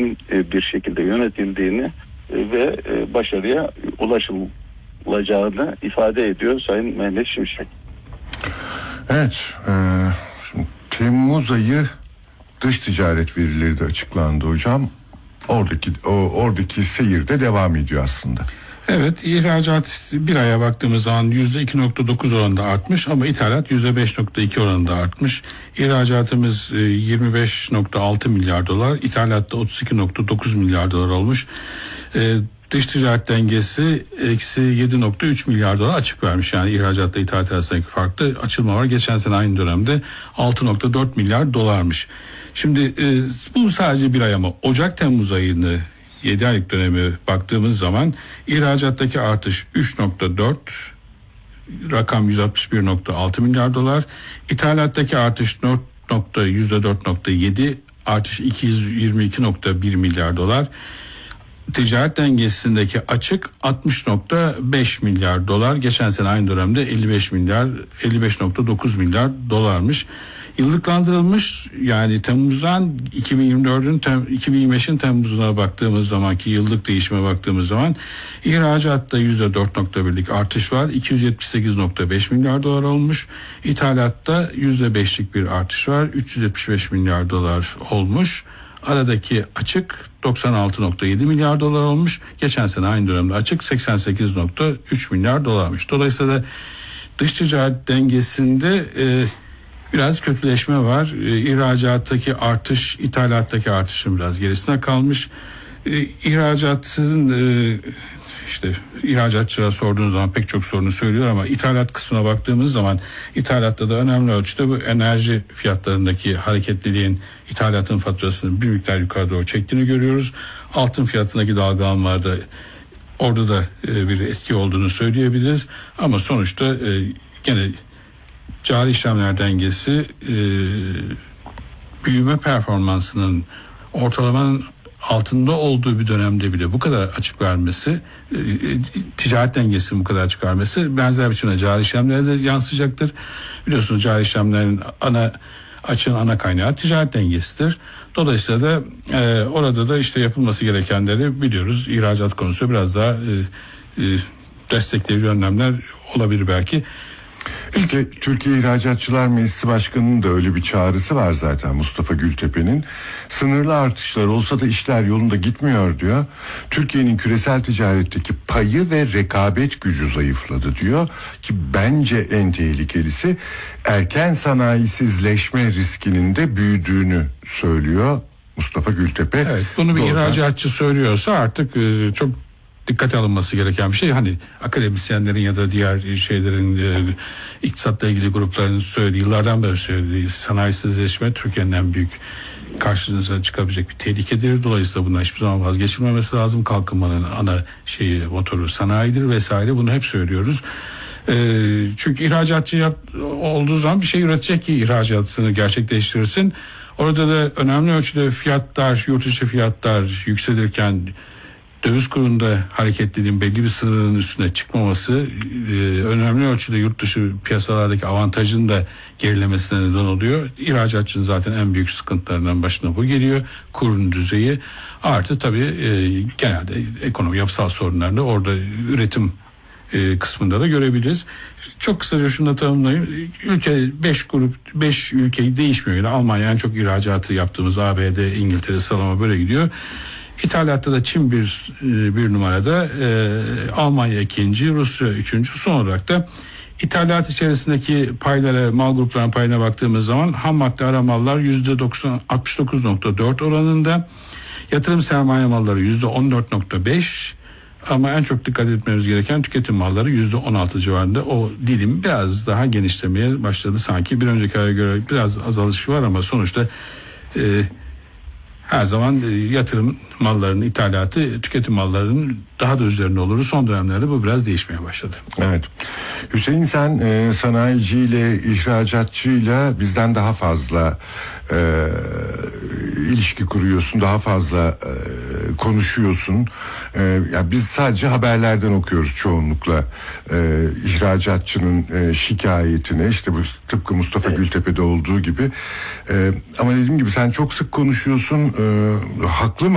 düzgün bir şekilde yönetildiğini ve başarıya ulaşılacağını ifade ediyor Sayın Mehmet Şimşek. Evet, şimdi Temmuz ayı dış ticaret verileri de açıklandı hocam. Oradaki seyir de devam ediyor aslında. Evet, ihracat bir aya baktığımız zaman %2.9 oranında artmış ama ithalat %5.2 oranında artmış. İhracatımız 25.6 milyar dolar, ithalatta 32.9 milyar dolar olmuş. Dış ticaret dengesi eksi 7.3 milyar dolar açık vermiş. Yani ihracatta ithalat arasındaki farkta açılma var. Geçen sene aynı dönemde 6.4 milyar dolarmış. Şimdi bu sadece bir ay ama Ocak-Temmuz ayını 7 aylık dönemi baktığımız zaman ihracattaki artış 3.4, rakam 161.6 milyar dolar. İthalattaki artış %4.7, artış 222.1 milyar dolar. Ticaret dengesindeki açık 60.5 milyar dolar. Geçen sene aynı dönemde 55.9 milyar dolarmış. Yıllıklandırılmış, yani Temmuz'dan 2025'in Temmuz'una baktığımız zamanki yıllık değişime baktığımız zaman ihracatta %4.1'lik artış var. 278.5 milyar dolar olmuş. İthalatta %5'lik bir artış var. 375 milyar dolar olmuş. Aradaki açık 96.7 milyar dolar olmuş. Geçen sene aynı dönemde açık 88.3 milyar dolarmış. Dolayısıyla dış ticaret dengesinde biraz kötüleşme var. İhracattaki artış, ithalattaki artışın biraz gerisine kalmış. İhracatın işte ihracatçılara sorduğunuz zaman pek çok sorunu söylüyor ama ithalat kısmına baktığımız zaman ithalatta da önemli ölçüde bu enerji fiyatlarındaki hareketliliğin ithalatın faturasını bir miktar yukarı doğru çektiğini görüyoruz. Altın fiyatındaki dalgalanmalarda orada da bir etki olduğunu söyleyebiliriz. Ama sonuçta gene cari işlemler dengesi büyüme performansının ortalamanın altında olduğu bir dönemde bile bu kadar açık vermesi, ticaret dengesinin bu kadar açık vermesi benzer biçimde cari işlemlere de yansıyacaktır. Biliyorsunuz cari işlemlerin açığın ana kaynağı ticaret dengesidir. Dolayısıyla da orada da işte yapılması gerekenleri biliyoruz. İhracat konusu biraz daha destekleyici önlemler olabilir belki. İşte Türkiye İhracatçılar Meclisi Başkanı'nın da öyle bir çağrısı var zaten, Mustafa Gültepe'nin. Sınırlı artışlar olsa da işler yolunda gitmiyor diyor. Türkiye'nin küresel ticaretteki payı ve rekabet gücü zayıfladı diyor. Ki bence en tehlikelisi erken sanayisizleşme riskinin de büyüdüğünü söylüyor Mustafa Gültepe. Evet, bunu bir ihracatçı söylüyorsa artık çok dikkate alınması gereken bir şey. Hani akademisyenlerin ya da diğer şeylerin iktisatla ilgili grupların söylediği, yıllardan beri söylediği sanayisizleşme Türkiye'nin en büyük karşınıza çıkabilecek bir tehlikedir. Dolayısıyla bundan hiçbir zaman vazgeçilmemesi lazım. Kalkınmanın ana motoru sanayidir vesaire. Bunu hep söylüyoruz. Çünkü ihracatçı olduğu zaman bir şey üretecek ki ihracatını gerçekleştirirsin. Orada da önemli ölçüde fiyatlar, yurt içi fiyatlar yükselirken döviz kurunda hareketliliğin belli bir sınırın üstüne çıkmaması önemli ölçüde yurt dışı piyasalardaki avantajın da gerilemesine neden oluyor. İhracatçının zaten en büyük sıkıntılarından başına bu geliyor. Kurun düzeyi artı tabii genelde ekonomi yapısal sorunlarını orada üretim kısmında da görebiliriz. Çok kısaca şunu da tanımlayayım. Ülke 5 ülke değişmiyor. Yani Almanya en çok ihracatı yaptığımız ABD, İngiltere sıralama böyle gidiyor. İthalatta da Çin bir numarada, Almanya ikinci, Rusya üçüncü. Son olarak da ithalat içerisindeki paylara, mal gruplarının payına baktığımız zaman ham madde ara mallar %69.4 oranında, yatırım sermaye malları %14.5, ama en çok dikkat etmemiz gereken tüketim malları %16 civarında. O dilim biraz daha genişlemeye başladı sanki. Bir önceki aya göre biraz azalış var ama sonuçta her zaman yatırım mallarının ithalatı tüketim mallarının daha da üzerinde olur. Son dönemlerde bu biraz değişmeye başladı. Evet. Hüseyin, sen sanayiciyle, ihracatçıyla bizden daha fazla ilişki kuruyorsun, daha fazla konuşuyorsun. Yani biz sadece haberlerden okuyoruz çoğunlukla ihracatçının şikayetine, işte bu tıpkı Mustafa Gültepe'de olduğu gibi. Ama dediğim gibi sen çok sık konuşuyorsun. Haklı mı?